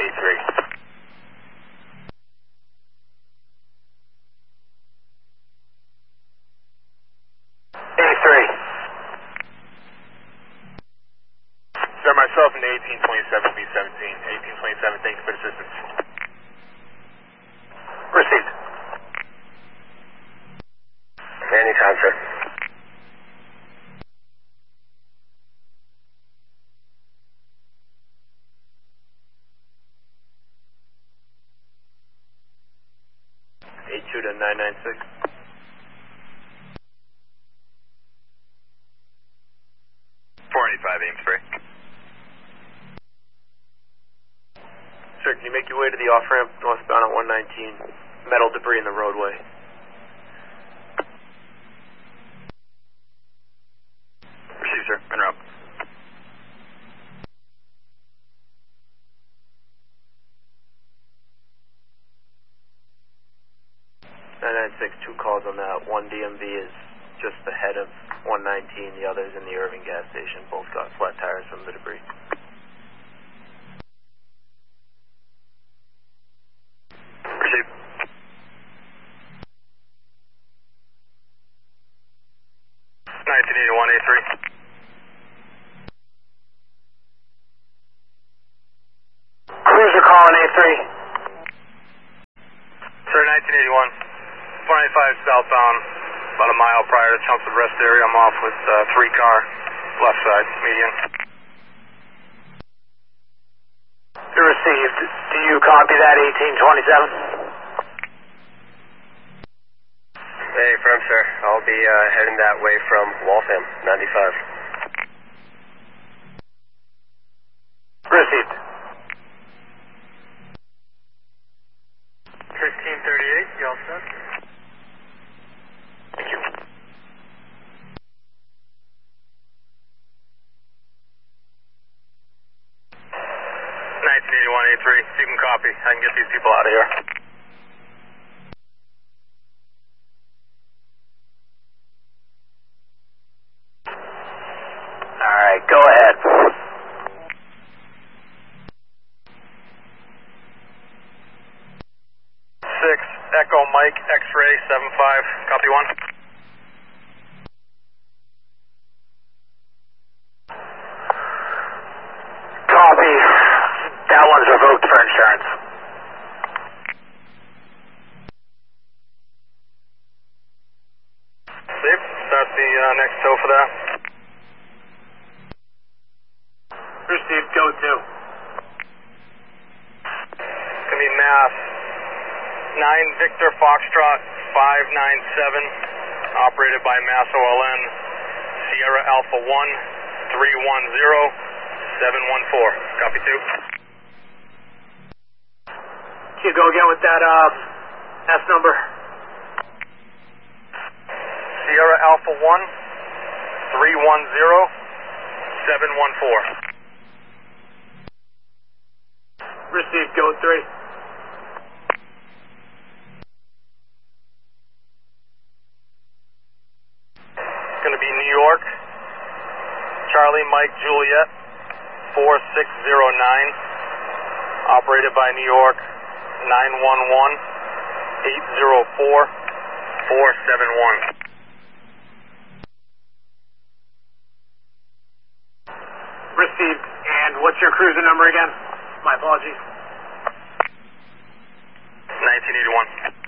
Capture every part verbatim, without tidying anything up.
eighty-three. eighty-three. Sir, myself in eighteen twenty-seven, B seventeen. eighteen twenty-seven, thank you for the assistance. Received. Anytime, sir. eight two to nine nine six. four eighty-five, Ames three. Sir, can you make your way to the off-ramp northbound on one nineteen? Metal debris in the roadway. Receive, sir. En route. nine nine six, two calls on that. One D M V is just ahead of one nineteen. The other is in the Irving gas station. Both got flat tires from the debris. Receive. nineteen eighty-one, A three. Cruiser calling A three. Sir, nineteen eighty-one. four ninety-five southbound, about a mile prior to Chelmsford Rest area. I'm off with uh, three car, left side, median. Received. Do you copy that, eighteen twenty-seven? Hey, firm, sir. I'll be uh, heading that way from Waltham, ninety-five. Received. fifteen thirty-eight, you all set? Thank you. nineteen eighty-one, A three, you can copy. I can get these people out of here. Alright, go ahead. six, Echo Mike, X-ray, seven five, copy one. Copy. That one's revoked for insurance. Safe. Start the uh, next tow for that. Received, go to. Gonna be Mass. nine Victor Foxtrot five nine seven, operated by Mass O L N, Sierra Alpha one three one zero seven one four. Copy two. Can you go again with that uh, S number? Sierra Alpha one three one zero seven one four. Received, go three. Going to be New York, Charlie Mike Juliet, four six zero nine, operated by New York, nine one one eight zero four four seven one. Received, and what's your cruiser number again? My apologies. nineteen eighty-one.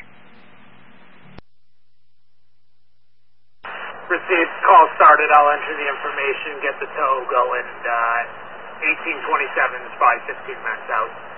Received, call started, I'll enter the information, get the tow going, and uh, eighteen twenty-seven is probably fifteen minutes out.